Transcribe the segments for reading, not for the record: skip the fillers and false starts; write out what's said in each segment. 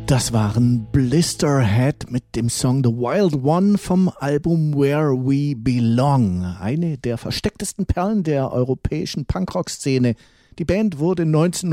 Das waren Blisterhead mit dem Song The Wild One vom Album Where We Belong. Eine der verstecktesten Perlen der europäischen Punkrock-Szene. Die Band wurde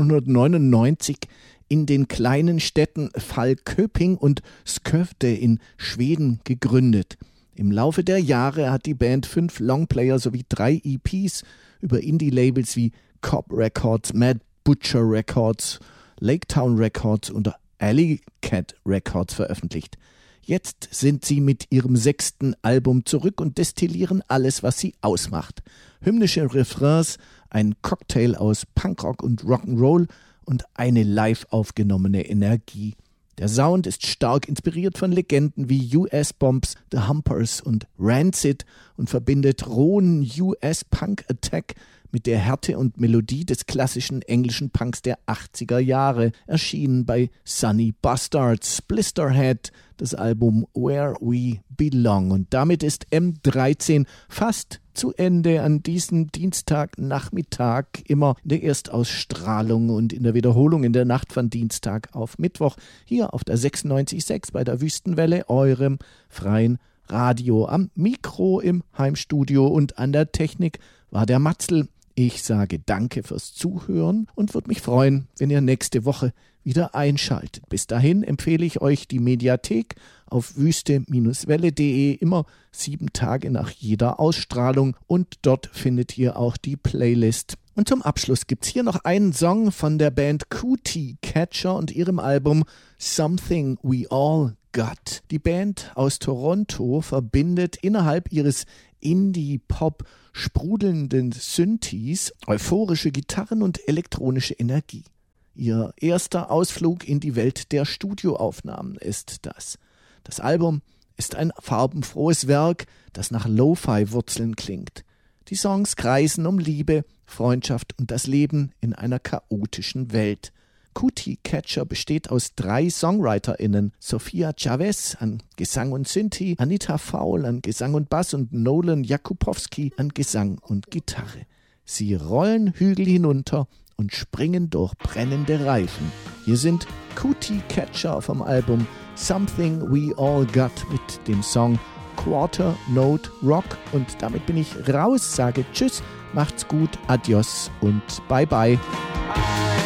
1999 in den kleinen Städten Falköping und Skövde in Schweden gegründet. Im Laufe der Jahre hat die Band 5 Longplayer sowie 3 EPs über Indie-Labels wie Cobb Records, Mad Butcher Records, Lake Town Records und Alley Cat Records veröffentlicht. Jetzt sind sie mit ihrem 6. Album zurück und destillieren alles, was sie ausmacht. Hymnische Refrains, ein Cocktail aus Punkrock und Rock'n'Roll und eine live aufgenommene Energie. Der Sound ist stark inspiriert von Legenden wie US Bombs, The Humpers und Rancid und verbindet rohen US Punk Attack mit der Härte und Melodie des klassischen englischen Punks der 80er Jahre, erschienen bei Sunny Bastards. Blisterhead, das Album Where We Belong. Und damit ist M13 fast zu Ende an diesem Dienstagnachmittag, immer in der Erstausstrahlung und in der Wiederholung in der Nacht von Dienstag auf Mittwoch, hier auf der 96.6 bei der Wüstenwelle, eurem freien Radio. Am Mikro im Heimstudio und an der Technik war der Matzl. Ich sage danke fürs Zuhören und würde mich freuen, wenn ihr nächste Woche wieder einschaltet. Bis dahin empfehle ich euch die Mediathek auf wüste-welle.de, immer 7 Tage nach jeder Ausstrahlung, und dort findet ihr auch die Playlist. Und zum Abschluss gibt's hier noch einen Song von der Band Cootie Catcher und ihrem Album Something We All Got. Die Band aus Toronto verbindet innerhalb ihres Indie-Pop sprudelnden Synthes, euphorische Gitarren und elektronische Energie. Ihr erster Ausflug in die Welt der Studioaufnahmen ist das. Das Album ist ein farbenfrohes Werk, das nach Lo-Fi-Wurzeln klingt. Die Songs kreisen um Liebe, Freundschaft und das Leben in einer chaotischen Welt. Cootie Catcher besteht aus 3 SongwriterInnen: Sophia Chavez an Gesang und Synthi, Anita Faul an Gesang und Bass und Nolan Jakubowski an Gesang und Gitarre. Sie rollen Hügel hinunter und springen durch brennende Reifen. Hier sind Cootie Catcher vom Album Something We All Got mit dem Song Quarter Note Rock. Und damit bin ich raus, sage Tschüss, macht's gut, adios und bye bye.